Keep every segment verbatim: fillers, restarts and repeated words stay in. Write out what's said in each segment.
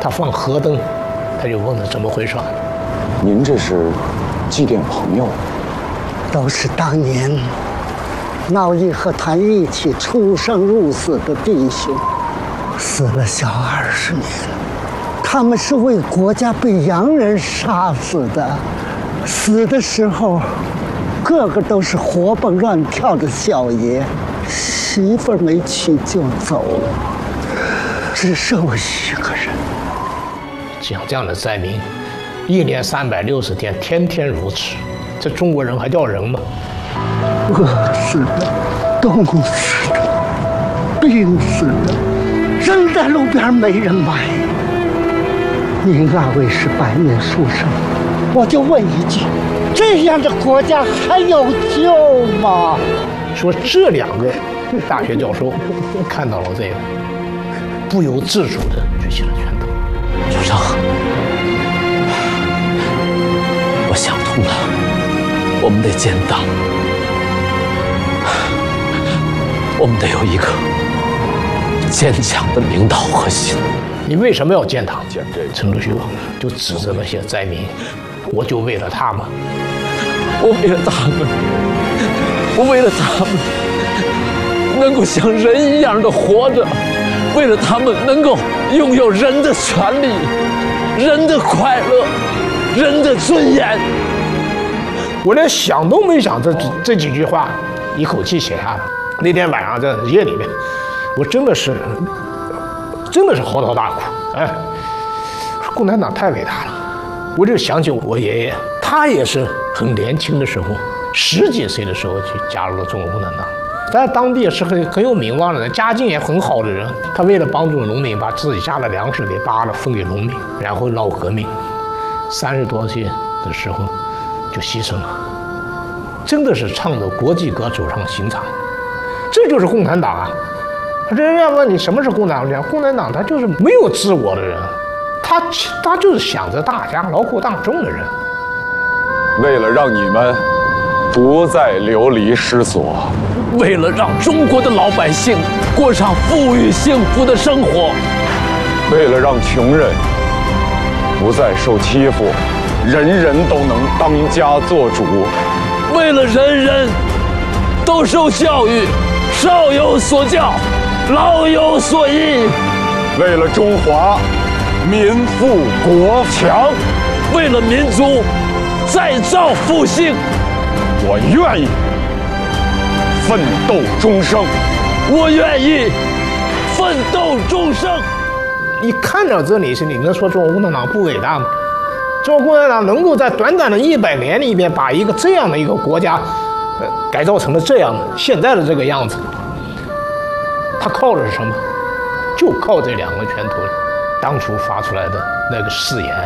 他放河灯，他就问了怎么回事。 您这是祭奠朋友？ 都是当年闹义和他一起出生入死的弟兄，死了小二十年。他们是为国家被洋人杀死的，死的时候个个都是活蹦乱跳的小爷，媳妇儿没娶就走了，只剩我一个人。 像这样的灾民，一年三百六十天，天天如此，这中国人还叫人吗？ 饿死的，冻死的，病死的，扔在路边没人买。您二位是白面书生，我就问一句：这样的国家还有救吗？ 说这两个大学教授看到了这个，不由自主地举起了拳头。 主上，我想通了，我们得建党，我们得有一个坚强的领导核心。 你为什么要建党？陈独秀就指着那些灾民，我就为了他们， 我为了他们，我为了他们能够像人一样的活着，为了他们能够拥有人的权利、人的快乐、人的尊严。 我连想都没想，这这几句话一口气写下来。那天晚上在夜里面，我真的是真的是嚎啕大哭。哎，共产党太伟大了！我就想起我爷爷，他也是很年轻的时候，十几岁的时候就加入了中国共产党。在当地是很很有名望的人，家境也很好的人。他为了帮助农民，把自己家的粮食给扒了分给农民，然后闹革命。三十多岁的时候就牺牲了，真的是唱着国际歌走上刑场。这就是共产党啊！人家问你什么是共产党？共产党他就是没有自我的人，他他就是想着大家劳苦大众的人。 为了让你们不再流离失所， 为了让中国的老百姓过上富裕幸福的生活， 为了让穷人不再受欺负，人人都能当家作主， 为了人人都受教育，少有所教，老有所依， 为了中华民富国强， 为了民族再造复兴， 我愿意奋斗终生。 我愿意奋斗终生。 你看到这里是你能说中国共产党不伟大吗？中国共产党能够在短短的一百年里面把一个这样的一个国家，呃，改造成了这样的现在的这个样子，他靠的是什么？就靠这两个拳头，当初发出来的那个誓言。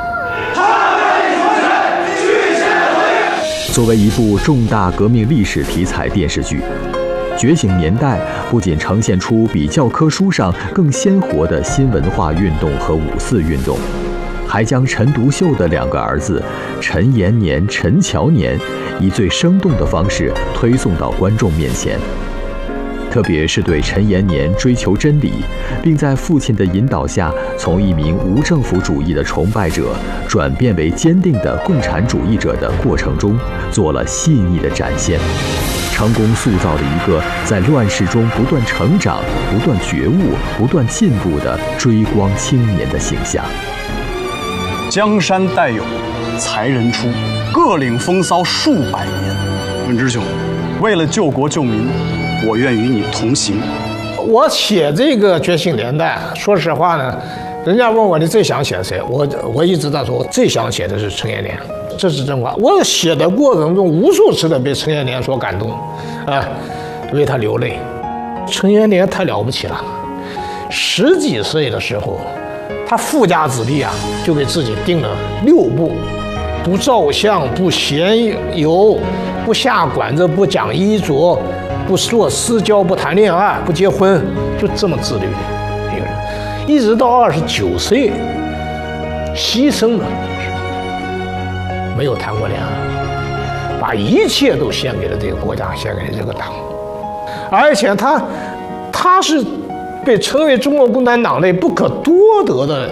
作为一部重大革命历史题材电视剧，《觉醒年代》不仅呈现出比教科书上更鲜活的新文化运动和五四运动，还将陈独秀的两个儿子陈延年、陈乔年以最生动的方式推送到观众面前。特别是对陈延年追求真理，并在父亲的引导下，从一名无政府主义的崇拜者转变为坚定的共产主义者的过程中，做了细腻的展现，成功塑造了一个在乱世中不断成长、不断觉悟、不断进步的追光青年的形象。 江山代有才人出，各领风骚数百年。文之兄，为了救国救民，我愿与你同行。 我写这个《觉醒年代》，说实话呢，人家问我你最想写谁，我我一直在说，我最想写的是陈延年，这是真话。我写的过程中，无数次的被陈延年所感动，啊，为他流泪。陈延年太了不起了，十几岁的时候，他富家子弟啊，就给自己定了六不：不照相，不闲游，不下馆子，不讲衣着，不做私交，不谈恋爱，不结婚，就这么自律一个人，一直到二十九岁牺牲了，没有谈过恋爱，把一切都献给了这个国家，献给了这个党，而且他他是被称为中国共产党内不可多得的